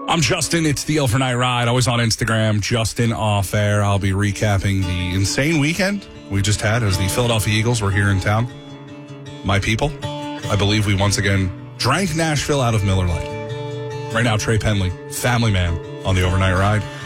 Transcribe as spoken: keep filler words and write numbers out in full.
I'm Justin. It's the Overnight Ride. Always on Instagram, Justin Off Air. I'll be recapping the insane weekend we just had as the Philadelphia Eagles were here in town. My people, I believe we once again drank Nashville out of Miller Lite. Right now, Trey Penley, family man, on the Overnight Ride.